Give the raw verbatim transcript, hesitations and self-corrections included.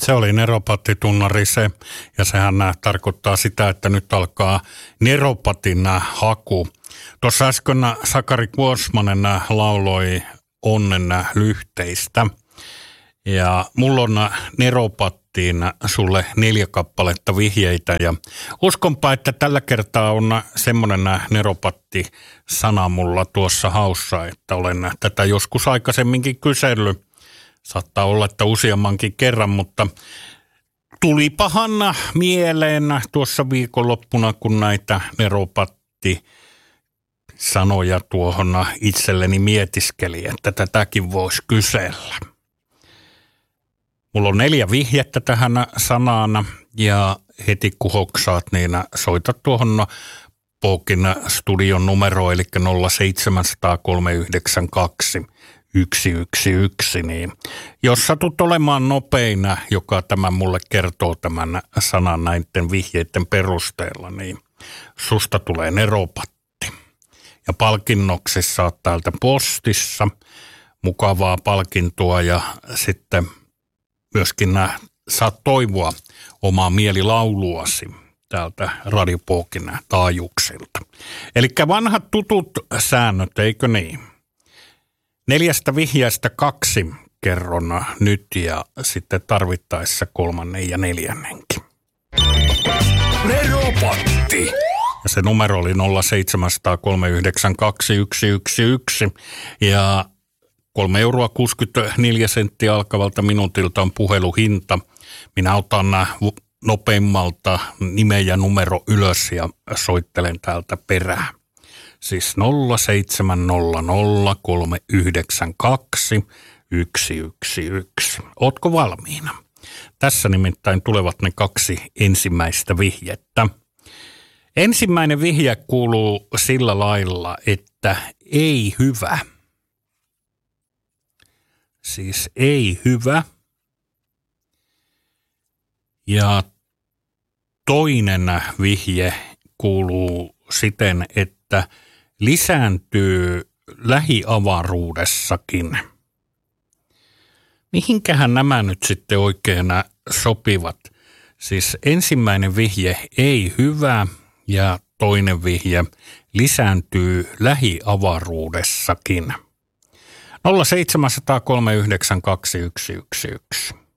Se oli neropatti-tunnari se, ja sehän tarkoittaa sitä, että nyt alkaa neropatin haku. Tuossa äsken Sakari Kuosmanen lauloi Onnen lyhteistä, ja mulla on neropattiin sulle neljä kappaletta vihjeitä, ja uskonpa, että tällä kertaa on semmoinen neropatti-sana mulla tuossa haussa, että olen tätä joskus aikaisemminkin kysellyt. Saattaa olla, että useammankin kerran, mutta tulipahan mieleen tuossa viikonloppuna, kun näitä neropatti-sanoja tuohon itselleni mietiskeli, että tätäkin voisi kysellä. Mulla on neljä vihjettä tähän sanaan ja heti kun hoksaat, niin soita tuohon Pookin studion numero, eli nolla seitsemän nolla nolla kolme yhdeksän kaksi yksi yksi yksi, niin jos satut olemaan nopeina, joka tämä mulle kertoo tämän sanan näiden vihjeiden perusteella, niin susta tulee neropatti. Ja palkinnoksi saat täältä postissa mukavaa palkintoa ja sitten myöskin saat toivoa omaa mielilauluasi täältä Radio Pookin taajuuksilta. Eli vanhat tutut säännöt, eikö niin? Neljästä vihjeestä kaksi kerron nyt ja sitten tarvittaessa kolmannen ja neljännenkin. Neropatti. Ja se numero oli nolla seitsemän nolla nolla kolme yhdeksän kaksi yksi yksi yksi ja kolme euroa kuusikymmentäneljä senttiä alkavalta minuutilta on puheluhinta. Minä otan nopeimmalta nimen ja numero ylös ja soittelen täältä perään. Siis nolla seitsemän nolla nolla kolme yhdeksän kaksi yksi yksi yksi. Ootko valmiina? Tässä nimittäin tulevat ne kaksi ensimmäistä vihjettä. Ensimmäinen vihje kuuluu sillä lailla, että ei hyvä. Siis ei hyvä. Ja toinen vihje kuuluu siten, että lisääntyy lähiavaruudessakin. Mihinkähän nämä nyt sitten oikein sopivat? Siis ensimmäinen vihje ei hyvä ja toinen vihje lisääntyy lähiavaruudessakin. nolla seitsemän nolla nolla kolme yhdeksän kaksi yksi yksi yksi.